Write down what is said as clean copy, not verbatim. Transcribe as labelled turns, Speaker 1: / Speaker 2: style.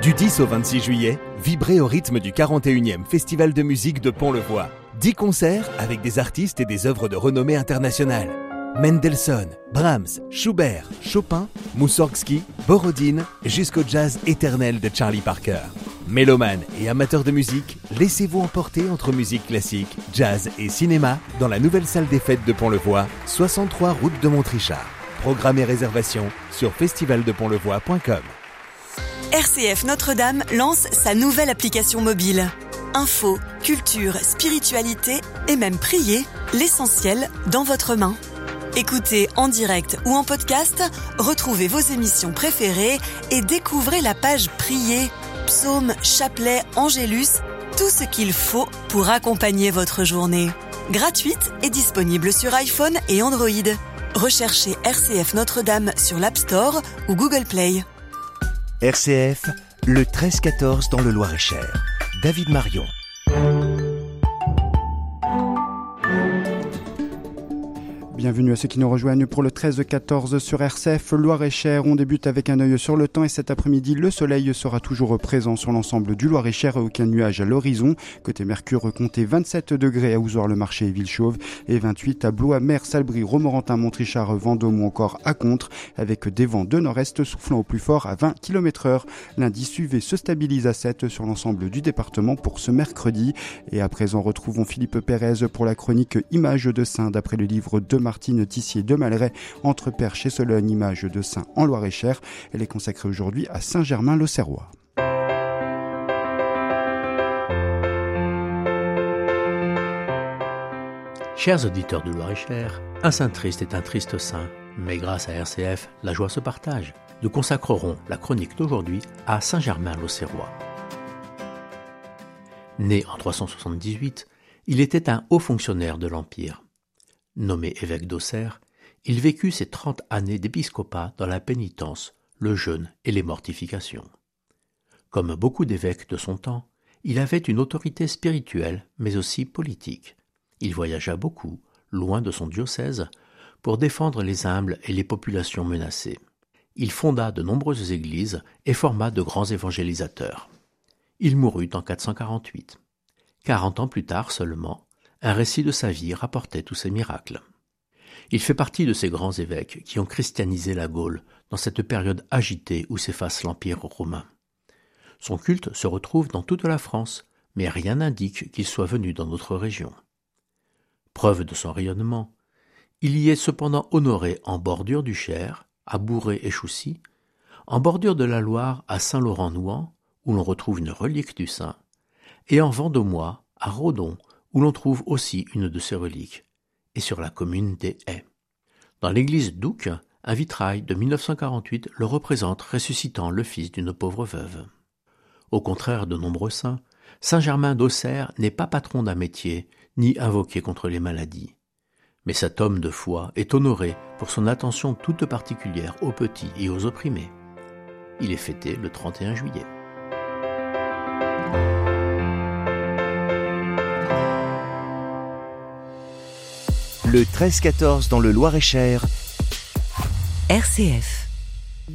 Speaker 1: Du 10 au 26 juillet, vibrez au rythme du 41e Festival de musique de Pont-le-Voix. 10 concerts avec des artistes et des œuvres de renommée internationale. Mendelssohn, Brahms, Schubert, Chopin, Moussorgsky, Borodine, jusqu'au jazz éternel de Charlie Parker. Mélomanes et amateurs de musique, laissez-vous emporter entre musique classique, jazz et cinéma dans la nouvelle salle des fêtes de Pont-le-Voix, 63 route de Montrichard. Programme et réservation sur festivaldepontlevoix.com.
Speaker 2: RCF Notre-Dame lance sa nouvelle application mobile. Info, culture, spiritualité et même prier, l'essentiel dans votre main. Écoutez en direct ou en podcast, retrouvez vos émissions préférées et découvrez la page Prier, psaumes, chapelets, angélus, tout ce qu'il faut pour accompagner votre journée. Gratuite et disponible sur iPhone et Android. Recherchez RCF Notre-Dame sur l'App Store ou Google Play.
Speaker 3: RCF, le 13-14 dans le Loir-et-Cher. David Marion.
Speaker 4: Bienvenue à ceux qui nous rejoignent pour le 13-14 sur RCF Loir-et-Cher. On débute avec un œil sur le temps et cet après-midi, le soleil sera toujours présent sur l'ensemble du Loir-et-Cher et aucun nuage à l'horizon. Côté Mercure, comptez 27 degrés à Ouzouar-le-Marché et Villechauve et 28 à Blois, Mer, Salbris, Romorantin, Montrichard, Vendôme ou encore à Contres avec des vents de nord-est soufflant au plus fort à 20 km/h. L'indice UV se stabilise à 7 sur l'ensemble du département pour ce mercredi. Et à présent, retrouvons Philippe Pérez pour la chronique Images de Saint d'après le livre de Martine Tissier de Malray, Entre Perche et Sologne, Images de Saint en Loir-et-Cher. Elle est consacrée aujourd'hui à Saint-Germain-l'Auxerrois.
Speaker 5: Chers auditeurs du Loir-et-Cher, un saint triste est un triste saint, mais grâce à RCF, la joie se partage. Nous consacrerons la chronique d'aujourd'hui à Saint-Germain-l'Auxerrois. Né en 378, il était un haut fonctionnaire de l'Empire. Nommé évêque d'Auxerre, il vécut ses 30 années d'épiscopat dans la pénitence, le jeûne et les mortifications. Comme beaucoup d'évêques de son temps, il avait une autorité spirituelle, mais aussi politique. Il voyagea beaucoup, loin de son diocèse, pour défendre les humbles et les populations menacées. Il fonda de nombreuses églises et forma de grands évangélisateurs. Il mourut en 448. 40 ans plus tard seulement, un récit de sa vie rapportait tous ses miracles. Il fait partie de ces grands évêques qui ont christianisé la Gaule dans cette période agitée où s'efface l'Empire romain. Son culte se retrouve dans toute la France, mais rien n'indique qu'il soit venu dans notre région. Preuve de son rayonnement, il y est cependant honoré en bordure du Cher, à Bourré et Choussy, en bordure de la Loire à Saint-Laurent-Nouan, où l'on retrouve une relique du saint, et en Vendômois, à Rodon, où l'on trouve aussi une de ses reliques, et sur la commune des Haies. Dans l'église d'Oucques, un vitrail de 1948 le représente ressuscitant le fils d'une pauvre veuve. Au contraire de nombreux saints, Saint-Germain d'Auxerre n'est pas patron d'un métier, ni invoqué contre les maladies. Mais cet homme de foi est honoré pour son attention toute particulière aux petits et aux opprimés. Il est fêté le 31 juillet.
Speaker 3: Le 13-14 dans le Loir-et-Cher.
Speaker 2: RCF